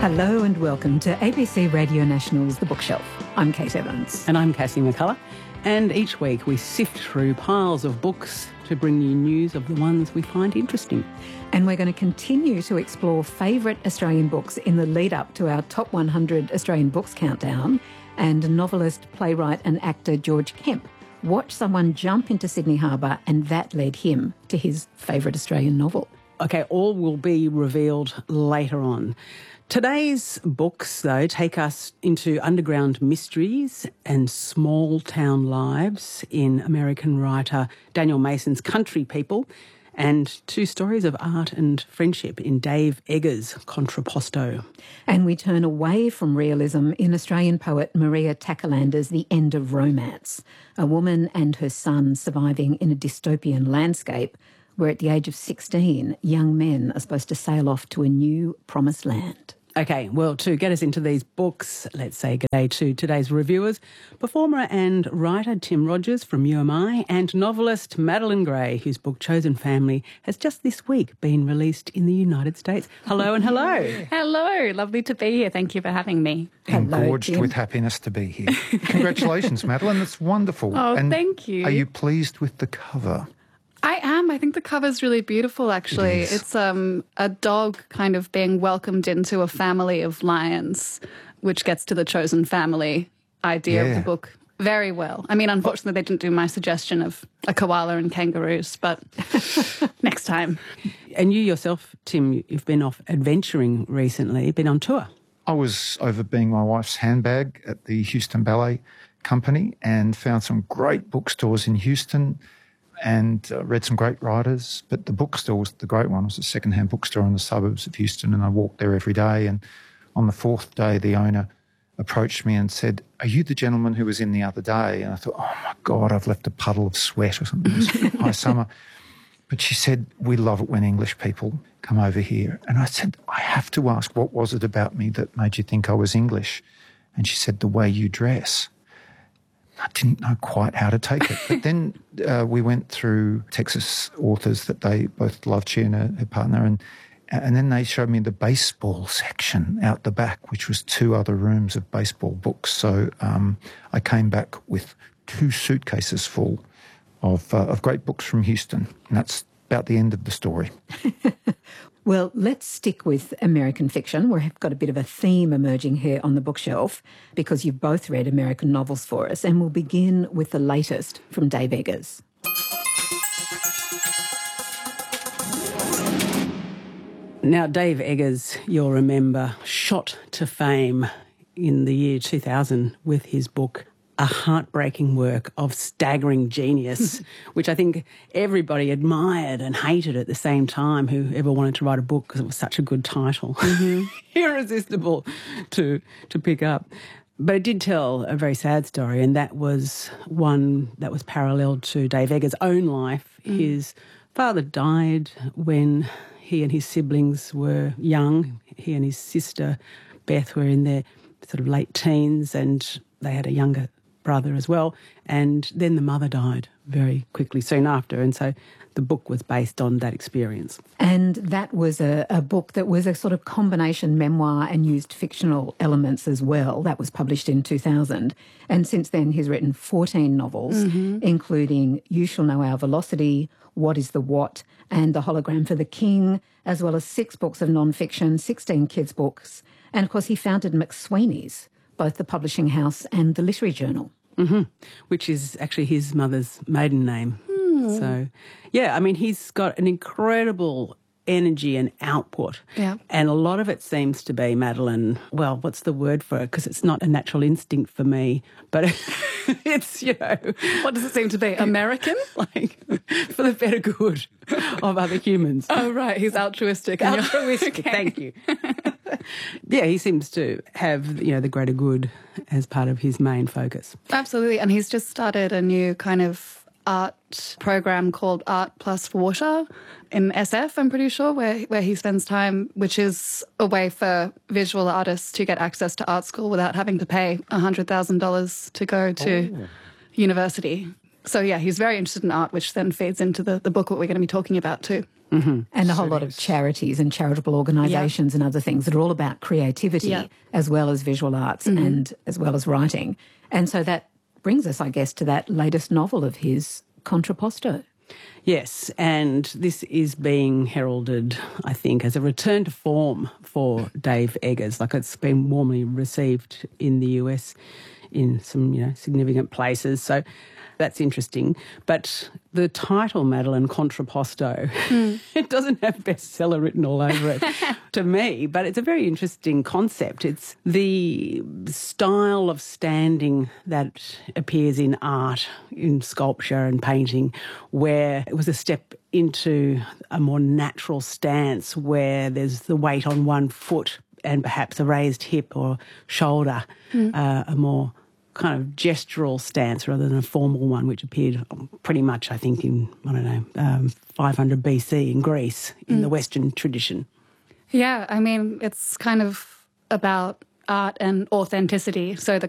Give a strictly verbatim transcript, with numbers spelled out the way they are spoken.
Hello and welcome to A B C Radio National's The Bookshelf. I'm Kate Evans. And I'm Cassie McCullough. And each week we sift through piles of books to bring you news of the ones we find interesting. And we're going to continue to explore favourite Australian books in the lead up to our Top one hundred Australian Books Countdown. And novelist, playwright and actor George Kemp watched someone jump into Sydney Harbour, and that led him to his favourite Australian novel. OK, all will be revealed later on. Today's books, though, take us into underground mysteries and small-town lives in American writer Daniel Mason's Country People, and two stories of art and friendship in Dave Eggers' Contrapposto. And we turn away from realism in Australian poet Maria Takalander's The End of Romance, a woman and her son surviving in a dystopian landscape where at the age of sixteen, young men are supposed to sail off to a new promised land. OK, well, to get us into these books, let's say g'day to today's reviewers, performer and writer Tim Rogers from U M I and novelist Madeline Gray, whose book Chosen Family has just this week been released in the United States. Hello and hello. Hello, lovely to be here. Thank you for having me. Engorged Hello, with happiness to be here. Congratulations, Madeline. That's wonderful. Oh, and thank you. Are you pleased with the cover? I am. I think the cover's really beautiful, actually. It is. It's um, a dog kind of being welcomed into a family of lions, which gets to the chosen family idea Yeah. of the book very well. I mean, unfortunately, they didn't do my suggestion of a koala and kangaroos, but next time. And you yourself, Tim, you've been off adventuring recently, been on tour. I was over being my wife's handbag at the Houston Ballet Company and found some great bookstores in Houston and uh, read some great writers. But the bookstore was the great one. It was a second-hand bookstore in the suburbs of Houston, and I walked there every day. And on the fourth day, the owner approached me and said, "Are you the gentleman who was in the other day?" And I thought, oh, my God, I've left a puddle of sweat or something. It was high summer. But she said, "We love it when English people come over here." And I said, "I have to ask, what was it about me that made you think I was English?" And she said, "The way you dress." I didn't know quite how to take it. But then uh, we went through Texas authors that they both loved, she and her, her partner, and and then they showed me the baseball section out the back, which was two other rooms of baseball books. So um, I came back with two suitcases full of, uh, of great books from Houston, and that's about the end of the story. Well, let's stick with American fiction. We've got a bit of a theme emerging here on the bookshelf because you've both read American novels for us, and we'll begin with the latest from Dave Eggers. Now, Dave Eggers, you'll remember, shot to fame in the year two thousand with his book A Heartbreaking Work of Staggering Genius, which I think everybody admired and hated at the same time, whoever wanted to write a book because it was such a good title. Mm-hmm. Irresistible to to pick up. But it did tell a very sad story, and that was one that was parallel to Dave Eggers' own life. Mm. His father died when he and his siblings were young. He and his sister, Beth, were in their sort of late teens, and they had a younger brother as well, and then the mother died very quickly soon after, and so the book was based on that experience. And that was a, a book that was a sort of combination memoir and used fictional elements as well. That was published in two thousand, and since then he's written fourteen novels, mm-hmm. including You Shall Know Our Velocity, What is the What, and The Hologram for the King, as well as six books of non-fiction, sixteen kids' books, and of course he founded McSweeney's, both the publishing house and the literary journal. Mm-hmm. Which is actually his mother's maiden name. Mm. So, yeah, I mean, he's got an incredible energy and output. Yeah. And a lot of it seems to be, Madeline, well, what's the word for it? Because it's not a natural instinct for me, but it's, you know. What does it seem to be? American? Like, for the better good of other humans. Oh, right. He's altruistic. Altruistic, okay. Thank you. Yeah, he seems to have, you know, the greater good as part of his main focus. Absolutely. And he's just started a new kind of art program called Art Plus Water in S F, I'm pretty sure, where, where he spends time, which is a way for visual artists to get access to art school without having to pay one hundred thousand dollars to go to oh. university. So, yeah, he's very interested in art, which then feeds into the, the book that we're going to be talking about too. Mm-hmm. And a whole lot of charities and charitable organisations yeah. and other things that are all about creativity yeah. as well as visual arts mm-hmm. and as well as writing. And so that brings us, I guess, to that latest novel of his, Contrapposto. Yes, and this is being heralded, I think, as a return to form for Dave Eggers. Like, it's been warmly received in the U S in some, you know, significant places. So that's interesting. But the title, Madeline, Contrapposto, mm. it doesn't have bestseller written all over it to me, but it's a very interesting concept. It's the style of standing that appears in art, in sculpture and painting, where it was a step into a more natural stance where there's the weight on one foot and perhaps a raised hip or shoulder, mm. uh, a more kind of gestural stance rather than a formal one, which appeared pretty much, I think, in, I don't know, um, five hundred B C in Greece, in mm. the Western tradition. Yeah, I mean, it's kind of about art and authenticity. So the